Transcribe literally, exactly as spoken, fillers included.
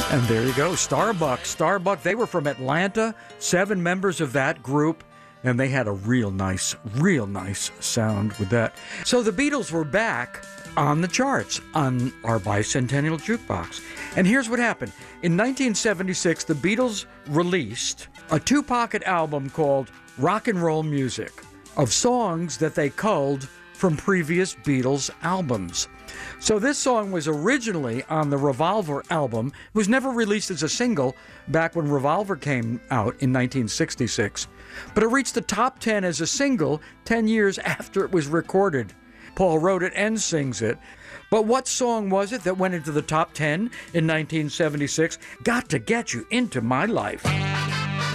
And there you go, Starbuck. Starbuck, they were from Atlanta, seven members of that group, and they had a real nice, real nice sound with that. So the Beatles were back on the charts on our bicentennial jukebox. And here's what happened. In nineteen seventy-six, the Beatles released a two-pocket album called Rock and Roll Music of songs that they culled from previous Beatles albums. So this song was originally on the Revolver album. It was never released as a single back when Revolver came out in nineteen sixty-six. But it reached the top ten as a single ten years after it was recorded. Paul wrote it and sings it. But what song was it that went into the top ten in nineteen seventy-six? Got to Get You Into My Life.